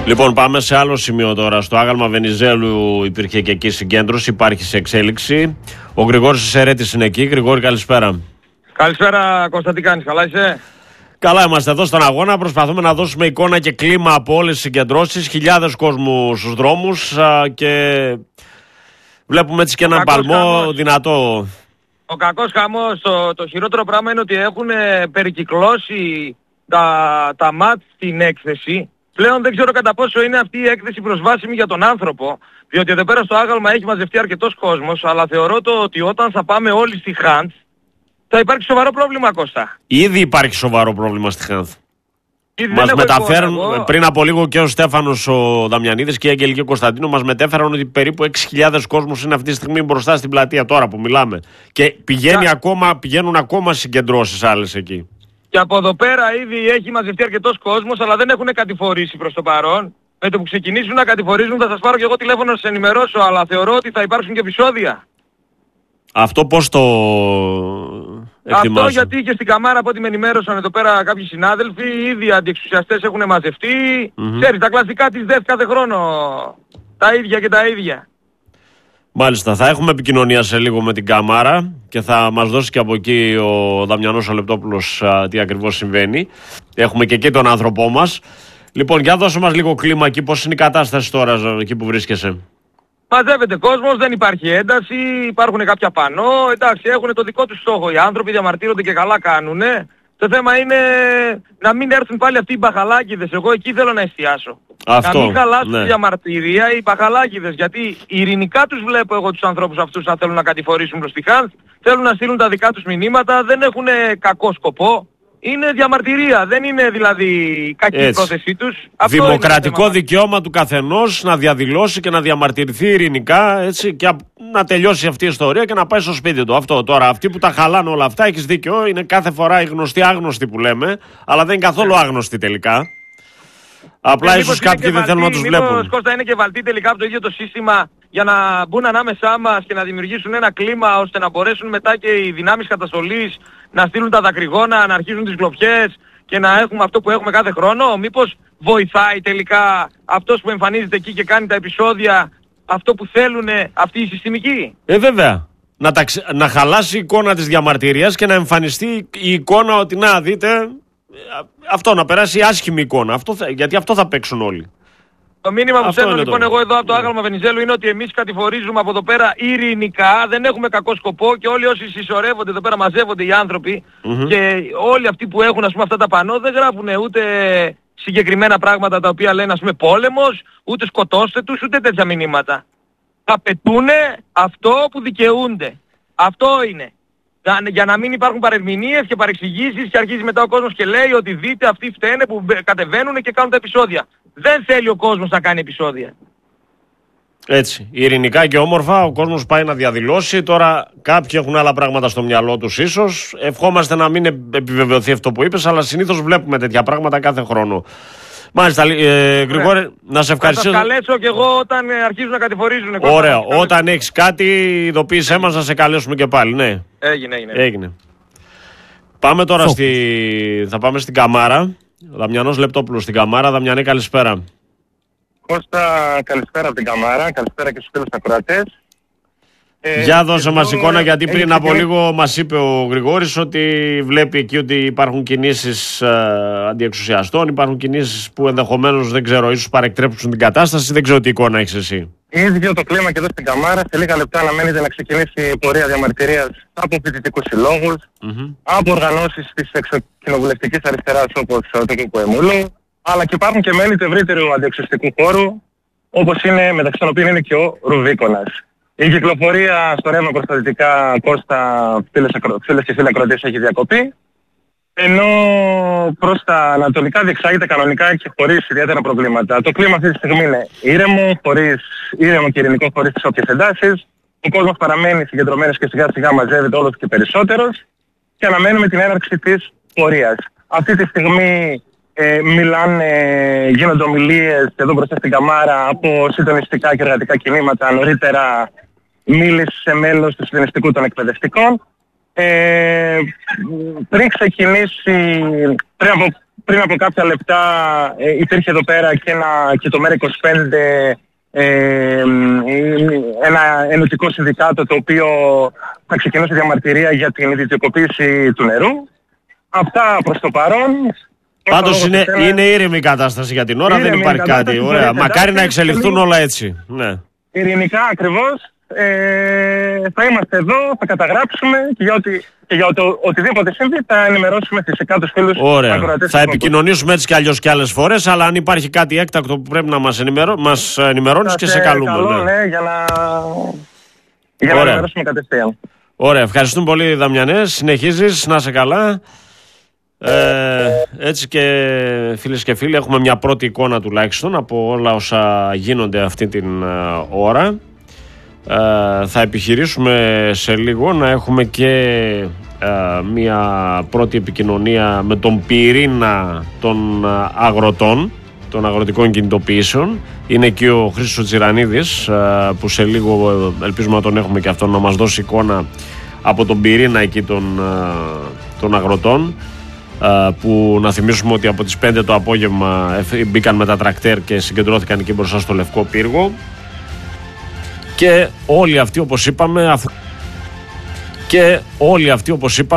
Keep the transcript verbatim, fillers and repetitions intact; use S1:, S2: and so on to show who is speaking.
S1: Λοιπόν, πάμε σε άλλο σημείο τώρα. Στο άγαλμα Βενιζέλου υπήρχε και εκεί συγκέντρωση, υπάρχει σε εξέλιξη. Ο Γρηγόρης Ερέτης είναι εκεί. Γρηγόρη, καλησπέρα.
S2: Καλησπέρα, Κώστα, τι κάνεις, καλά είσαι?
S1: Καλά είμαστε εδώ στον αγώνα. Προσπαθούμε να δώσουμε εικόνα και κλίμα από όλες τις συγκεντρώσεις. Χιλιάδες κόσμου στους δρόμους και βλέπουμε έτσι και έναν παλμό χαμός. Δυνατό.
S2: Ο κακός χαμός, το, το χειρότερο πράγμα είναι ότι έχουν περικυκλώσει τα, τα μάτ στην έκθεση. Πλέον δεν ξέρω κατά πόσο είναι αυτή η έκθεση προσβάσιμη για τον άνθρωπο, διότι εδώ πέρα στο άγαλμα έχει μαζευτεί αρκετός κόσμος, αλλά θεωρώ το ότι όταν θα πάμε όλοι στη Χαντ θα υπάρξει σοβαρό πρόβλημα, Κώστα.
S1: Ήδη υπάρχει σοβαρό πρόβλημα στη Χαντ. Μας μεταφέρουν, εγώ... πριν από λίγο και ο Στέφανος ο Δαμιανίδης και η Αγγελική Κωνσταντίνου μας μετέφεραν ότι περίπου έξι χιλιάδες κόσμος είναι αυτή τη στιγμή μπροστά στην πλατεία τώρα που μιλάμε. Και πηγαίνει yeah. ακόμα, πηγαίνουν ακόμα συγκεντρώσεις άλλες εκεί.
S2: Και από εδώ πέρα ήδη έχει μαζευτεί αρκετός κόσμος, αλλά δεν έχουν κατηφορήσει προς το παρόν. Με το που ξεκινήσουν να κατηφορίζουν θα σας πάρω και εγώ τηλέφωνο να σας ενημερώσω, αλλά θεωρώ ότι θα υπάρξουν και επεισόδια. Αυτό
S1: πώς το εκτιμάς?
S2: Αυτό γιατί και στην Καμάρα, από ό,τι με ενημέρωσαν εδώ πέρα κάποιοι συνάδελφοι, ήδη οι αντιεξουσιαστές έχουν μαζευτεί. Mm-hmm. Ξέρεις, τα κλασικά της ΔΕΘ κάθε χρόνο, τα ίδια και τα ίδια.
S1: Μάλιστα, θα έχουμε επικοινωνία σε λίγο με την Καμάρα και θα μας δώσει και από εκεί ο Δαμιανός ο Λεπτόπουλος α, τι ακριβώς συμβαίνει. Έχουμε και εκεί τον άνθρωπό μας. Λοιπόν, για δώσε μας λίγο κλίμα εκεί, πώς είναι η κατάσταση τώρα εκεί που βρίσκεσαι?
S2: Μαζεύεται κόσμος, δεν υπάρχει ένταση, υπάρχουν κάποια πανό, εντάξει, έχουν το δικό τους στόχο. Οι άνθρωποι διαμαρτύρονται και καλά κάνουνε. Το θέμα είναι να μην έρθουν πάλι αυτοί οι μπαχαλάκηδες. Εγώ εκεί θέλω να εστιάσω. Αυτό, να μην χαλάσουν ναι. τη διαμαρτυρία οι μπαχαλάκηδες. Γιατί ειρηνικά τους βλέπω εγώ τους ανθρώπους αυτούς να θέλουν να κατηφορήσουν προς τη Χαντ. Θέλουν να στείλουν τα δικά τους μηνύματα, δεν έχουν κακό σκοπό. Είναι διαμαρτυρία, δεν είναι δηλαδή κακή η πρόθεσή τους.
S1: Δημοκρατικό δικαίωμα του καθενός να διαδηλώσει και να διαμαρτυρηθεί ειρηνικά, έτσι, και να τελειώσει αυτή η ιστορία και να πάει στο σπίτι του. Αυτό τώρα, αυτοί που τα χαλάνε όλα αυτά, έχεις δίκιο, είναι κάθε φορά οι γνωστοί άγνωστοι που λέμε, αλλά δεν είναι καθόλου άγνωστοι τελικά. Απλά ε, ίσως κάποιοι δεν θέλουν να τους βλέπουν.
S2: Μήπως, Κώστα, είναι και βαλτοί τελικά από το ίδιο το σύστημα για να μπουν ανάμεσά μας και να δημιουργήσουν ένα κλίμα ώστε να μπορέσουν μετά και οι δυνάμεις καταστολής να στείλουν τα δακρυγόνα, να αρχίσουν τις κλοπιές και να έχουμε αυτό που έχουμε κάθε χρόνο? Μήπως βοηθάει τελικά αυτός που εμφανίζεται εκεί και κάνει τα επεισόδια αυτό που θέλουν αυτοί οι συστημικοί?
S1: Ε, βέβαια. Να, τα, να χαλάσει η εικόνα της διαμαρτυρίας και να εμφανιστεί η εικόνα ότι να δείτε... Αυτό, να περάσει η άσχημη εικόνα. Αυτό θα, γιατί αυτό θα παίξουν όλοι.
S2: Το μήνυμα που στέλνω λοιπόν το... εγώ εδώ από το άγαλμα Βενιζέλου είναι ότι εμείς κατηφορίζουμε από εδώ πέρα ειρηνικά, δεν έχουμε κακό σκοπό και όλοι όσοι συσσωρεύονται εδώ πέρα, μαζεύονται οι άνθρωποι mm-hmm. και όλοι αυτοί που έχουν ας πούμε αυτά τα πανό δεν γράφουν ούτε συγκεκριμένα πράγματα τα οποία λένε ας πούμε πόλεμος, ούτε σκοτώστε τους, ούτε τέτοια μηνύματα. Απαιτούν αυτό που δικαιούνται. Αυτό είναι. Για να μην υπάρχουν παρερμηνίες και παρεξηγήσεις και αρχίζει μετά ο κόσμος και λέει ότι δείτε αυτοί φταίνε που κατεβαίνουν και κάνουν τα επεισόδια. Δεν θέλει ο κόσμος να κάνει επεισόδια.
S1: Έτσι, ειρηνικά και όμορφα ο κόσμος πάει να διαδηλώσει. Τώρα κάποιοι έχουν άλλα πράγματα στο μυαλό τους ίσως. Ευχόμαστε να μην επιβεβαιωθεί αυτό που είπες, αλλά συνήθως βλέπουμε τέτοια πράγματα κάθε χρόνο. Μάλιστα, ε, Γρηγόρη, ναι. να σε ευχαριστήσω.
S2: Θα σας καλέσω και εγώ όταν αρχίζουν να κατηφορίζουν.
S1: Ωραία, όταν έχεις κάτι ειδοποίησέ μας να σε καλέσουμε και πάλι, ναι.
S2: Έγινε, έγινε.
S1: έγινε. Πάμε τώρα oh. στη... θα πάμε στην Καμάρα. Δαμιανός Λεπτόπουλος στην Καμάρα. Δαμιανέ, καλησπέρα.
S3: Κώστα, καλησπέρα από την Καμάρα, καλησπέρα και στους φίλους ακροατές.
S1: Ε, Για δώσε μας εικόνα, γιατί πριν από λίγο μας είπε ο Γρηγόρης ότι βλέπει εκεί ότι υπάρχουν κινήσεις ε, αντιεξουσιαστών, υπάρχουν κινήσεις που ενδεχομένως δεν ξέρω, ίσως παρεκτρέψουν την κατάσταση, δεν ξέρω τι εικόνα έχεις εσύ.
S3: Ίδιο το κλίμα και εδώ στην Καμάρα, σε λίγα λεπτά αναμένεται να ξεκινήσει η πορεία διαμαρτυρίας από φοιτητικούς συλλόγους, mm-hmm. από οργανώσεις της εξοκοινοβουλευτικής αριστεράς όπως το Κουκουεμούλου, αλλά και υπάρχουν και μέλη του ευρύτερου αντιεξουσιαστικού χώρου, όπως είναι μεταξύ των οποίων είναι και ο Ρουβίκονας. Η κυκλοφορία στο ρεύμα προς τα δυτικά, Κώστα, φίλες και φίλοι ακροατές, έχει διακοπεί, ενώ προς τα ανατολικά διεξάγεται κανονικά και χωρίς ιδιαίτερα προβλήματα. Το κλίμα αυτή τη στιγμή είναι ήρεμο, χωρίς, ήρεμο και ειρηνικό χωρίς τις όποιες εντάσεις. Ο κόσμος παραμένει συγκεντρωμένος και σιγά σιγά μαζεύεται όλος και περισσότερος και αναμένουμε την έναρξη της πορείας. Αυτή τη στιγμή ε, μιλάνε, γίνονται ομιλίες εδώ μπροστά στην Καμάρα από συντονιστικά και εργατικά κινήματα. Νωρίτερα μίλησε μέλος του συντονιστικού των εκπαιδευτικών. Ε, πριν ξεκινήσει, πριν από πριν από κάποια λεπτά ε, υπήρχε εδώ πέρα και, ένα, και το ΜΕΡΑ είκοσι πέντε, ε, ένα ενωτικό συνδικάτο το οποίο θα ξεκινήσει διαμαρτυρία για την ιδιωτικοποίηση του νερού. Αυτά προς το παρόν.
S1: Πάντως είναι, είναι ήρεμη η κατάσταση για την ώρα, δεν υπάρχει κάτι. Ωραία. Μακάρι να εξελιχθούν όλα έτσι. Ναι.
S3: Ειρηνικά ακριβώς. Ε, θα είμαστε εδώ, θα καταγράψουμε και για, ότι, και για το, οτιδήποτε συμβεί θα ενημερώσουμε φυσικά τους φίλους.
S1: Ωραία. Θα επικοινωνήσουμε έτσι κι αλλιώς κι άλλες φορές, αλλά αν υπάρχει κάτι έκτακτο που πρέπει να μας, ενημερώ, μας ενημερώνεις και σε καλούμε.
S3: Καλό, ναι. ναι, για να, για να ενημερώσουμε κατευθείαν.
S1: Ωραία, ευχαριστούμε πολύ Δαμιανές, συνεχίζεις, να είσαι καλά. Ε, έτσι και φίλες και φίλοι, έχουμε μια πρώτη εικόνα τουλάχιστον από όλα όσα γίνονται αυτή την uh, ώρα. Uh, θα επιχειρήσουμε σε λίγο να έχουμε και uh, μια πρώτη επικοινωνία με τον πυρήνα των uh, αγροτών, των αγροτικών κινητοποιήσεων. Είναι εκεί ο Χρήστος Τσιρανίδης, uh, που σε λίγο uh, ελπίζουμε να τον έχουμε και αυτό, να μας δώσει εικόνα από τον πυρήνα εκεί των, uh, των αγροτών. Uh, που να θυμίσουμε ότι από τις πέντε το απόγευμα μπήκαν με τα τρακτέρ και συγκεντρώθηκαν εκεί μπροστά στο Λευκό Πύργο, και όλοι αυτοί όπως είπαμε αφού... και όλοι αυτοί όπως είπαμε